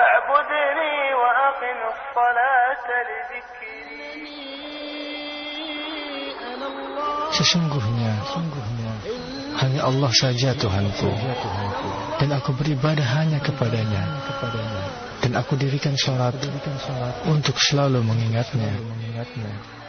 فاعبدني وأقم الصلاة لذكري. Sesungguhnya hanya Allah saja Tuhanku, dan aku beribadah hanya kepadanya, dan aku dirikan salat untuk selalu mengingatnya.